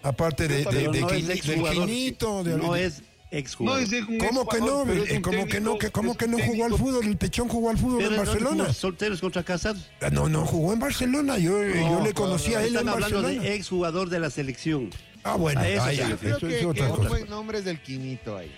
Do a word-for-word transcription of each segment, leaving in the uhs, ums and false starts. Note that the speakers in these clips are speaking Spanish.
Aparte de, de, de, no de, es del Quinito. De, no es exjugador. No es de un ¿Cómo que no? exjugador, Eh, ¿Cómo que no? que ¿Cómo que no jugó al fútbol? El Pechón jugó al fútbol Pero en Barcelona. no, solteros contra casados. Ah, No, no, jugó en Barcelona. Yo, yo le conocí a él en Están hablando Barcelona. de exjugador de la selección. Ah, bueno, A eso ah, se ya, refiere. eso Creo es que, otra que un cosa. buen nombre es del Quinito ahí.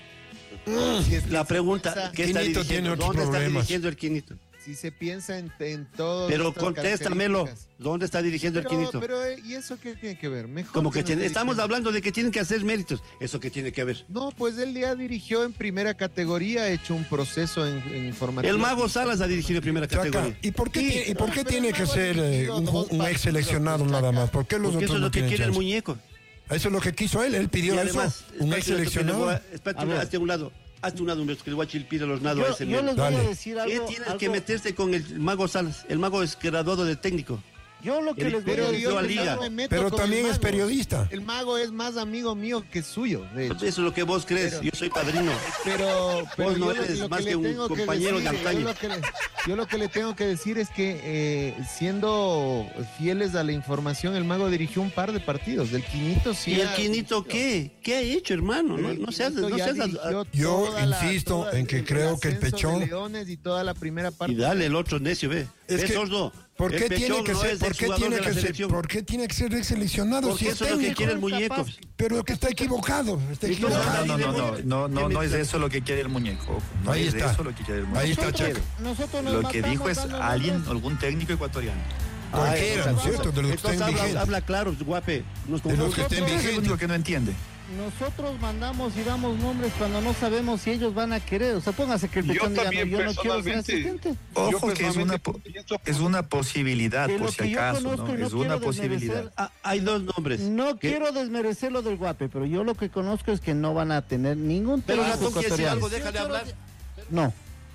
Mm. Si es que La se pregunta, piensa- ¿qué está Quinito dirigiendo? tiene otros ¿Dónde está problemas. dirigiendo el Quinito? Si se piensa en, en todo. Pero contéstamelo. ¿Dónde está dirigiendo el Pero, Quinito? pero, eh, ¿y eso qué tiene que ver? Mejor Como que nos tiene, esté estamos diciendo. hablando de que tienen que hacer méritos. ¿Eso qué tiene que ver? No, pues él ya dirigió en primera categoría, ha hecho un proceso en, en informativo. El Mago Salas ha dirigido en primera Chaca, categoría. ¿y por qué, Sí, tiene- y por qué pero tiene el que Mago ser ha eh, dirigido un, dos un ex seleccionado partidos, nada Chaca. más? ¿Por qué los Porque eso otros es no lo que tienen quiere el chance? muñeco. Eso es lo que quiso él, él pidió Y eso, además, un espérate, ex que le voy seleccionado. a- Espérate, A ver. hazte a un lado. Hazte a un lado, hombre, que le voy a chilpir a los nados a Yo, ese yo men. les voy Dale. a decir ¿Qué algo. tienes algo- que meterse con el Mago Salas? El Mago es graduado de técnico. Yo lo que El les voy a Pero Pero decir. yo yo a no Liga. me meto Pero con también el es Mago. periodista. El Mago es más amigo mío que suyo, de hecho. Eso es lo que vos crees. Pero- yo soy padrino. Pero, pero Vos no yo lo- eres lo más le que un tengo compañero decir, de antaño. Yo lo, que le, yo lo que le tengo que decir es que eh, siendo fieles a la información, el Mago dirigió un par de partidos. Del Quinito sí. ¿Y el ha- Quinito qué? ¿Qué ha hecho, hermano? No, El no seas... Quinito No ya seas dirigió Yo toda la- insisto toda en que el creo que el ascenso de Pechón- Leones y toda la primera parte. y dale el otro necio, ve. Es ve, que, sordo. ¿por El qué tiene Pechón que no ser, es por qué exjugador tiene de la que ser, selección. por qué tiene que ser ex seleccionado Porque si es eso es lo que técnico? quiere el muñeco. Pero que está equivocado, está Y tú equivocado. vas a- No, no, no, no, no, no es eso lo que quiere el muñeco. No Ahí es está. eso lo que quiere el muñeco. Ahí está, Nosotros- Chaca. nosotros nos Lo que matamos dijo es dando alguien, nombres. algún técnico ecuatoriano. Cualquiera, Ah, ¿no es cierto? De los que entonces estén habla, vigentes. habla claro, guape. Nos De los que confunde. estén Nosotros- Es el único vigentes. que no entiende. Nosotros mandamos y damos nombres cuando no sabemos si ellos van a querer. O sea, póngase que el Yo Pechón diga, no, también yo no quiero ser personalmente- asistente. Ojo Yo que es personalmente una, po- pienso- es una posibilidad, De por lo si que yo acaso, conozco ¿no? y no Es una quiero posibilidad. desmerecer. Ah, hay dos nombres. No que- quiero desmerecer lo del Guape, pero yo lo que conozco es que no van a tener ningún Pero técnico Ratón quiere decir ecuatoriano. algo, déjale hablar. No.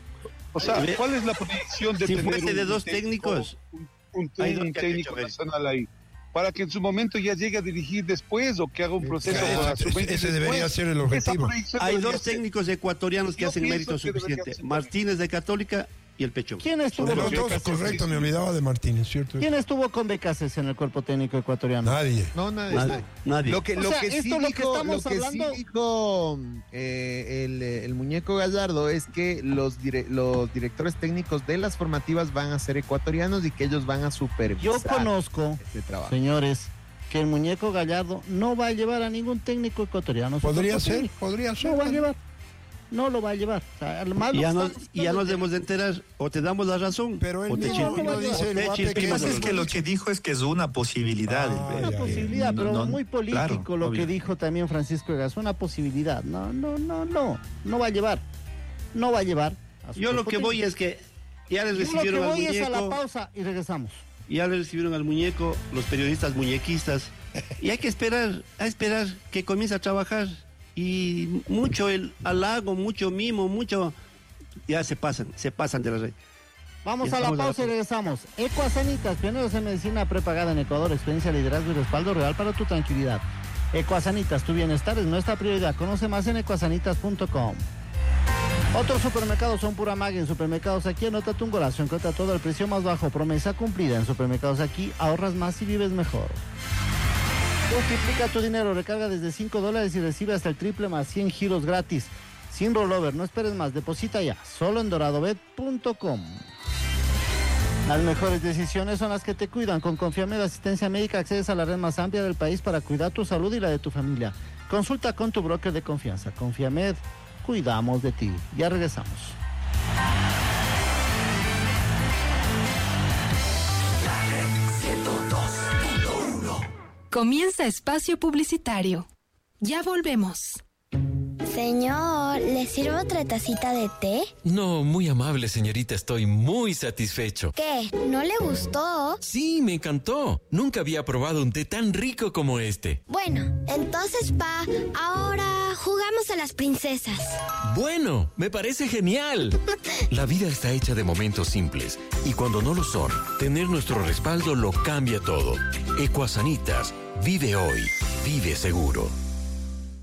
O sea, Ve- ¿cuál es la predicción de Si tener fuese un de dos técnico, técnicos, un, un- hay dos un que han técnico hecho, ve. nacional ahí? Para que en su momento ya llegue a dirigir después o que haga un proceso Ese- con la ese- sub veinte ese después. debería ser el Esa objetivo. predicción Hay debería dos ser. técnicos ecuatorianos que Yo hacen pienso mérito que debería suficiente. ser. Martínez de Católica y el Pechón. ¿Quién estuvo, De los con dos, Becasés? correcto, me olvidaba de Martínez, ¿cierto? ¿Quién estuvo con Becasés en el cuerpo técnico ecuatoriano? Nadie. No, nada. Nadie. nadie. Lo que, O lo sea, que esto sí lo que dijo, estamos lo que hablando- sí dijo eh, el, eh, el muñeco Gallardo es que los, dire- los directores técnicos de las formativas van a ser ecuatorianos y que ellos van a supervisar Yo conozco, este trabajo. señores, que el muñeco Gallardo no va a llevar a ningún técnico ecuatoriano. a su Podría cuerpo ser, técnico. podría ser. No va a llevar. No lo va a llevar. O sea, al malo Y ya, que nos, estamos y ya nos buscando- debemos de enterar, o te damos la razón, Pero él o te mismo chilpimos. no dice el o te Guape Lo que chilpimos. pasa es que lo que dijo es que es una posibilidad. Ah, eh, Una ya, ya. posibilidad, No, pero no, muy político claro, lo obvio. que dijo también Francisco Egas. Una posibilidad. No, no, no, no. No va a llevar. No va a llevar. a su Yo lo cuerpo que voy técnico. es que ya les Yo lo que recibieron al voy es a la muñeco, pausa y regresamos. ya le recibieron al muñeco los periodistas muñequistas, y hay que esperar, a esperar que comience a trabajar, y mucho el halago, mucho mimo, mucho, ya se pasan, se pasan de la red. Vamos Ya a la estamos a la pausa y regresamos. Ecuasanitas, pioneros en medicina prepagada en Ecuador, experiencia, liderazgo y respaldo real para tu tranquilidad. Ecuasanitas, tu bienestar es nuestra prioridad. Conoce más en ecuasanitas punto com. Otros supermercados son pura magia. En Supermercados Aquí anótate un golazo, encuentra todo al precio más bajo, promesa cumplida. En Supermercados Aquí ahorras más y vives mejor. Multiplica tu dinero, recarga desde cinco dólares y recibe hasta el triple más cien giros gratis. Sin rollover, no esperes más, deposita ya, solo en doradobet punto com. Las mejores decisiones son las que te cuidan. Con Confiamed Asistencia Médica accedes a la red más amplia del país para cuidar tu salud y la de tu familia. Consulta con tu broker de confianza. Confiamed, cuidamos de ti. Ya regresamos. Comienza espacio publicitario. Ya volvemos. Señor, ¿le sirvo otra tacita de té? No, muy amable, señorita. Estoy muy satisfecho. ¿Qué? ¿No le gustó? Sí, me encantó. Nunca había probado un té tan rico como este. Bueno, entonces, pa, ahora jugamos a las princesas. Bueno, me parece genial. La vida está hecha de momentos simples y cuando no lo son, tener nuestro respaldo lo cambia todo. Ecuasanitas, vive hoy, vive seguro.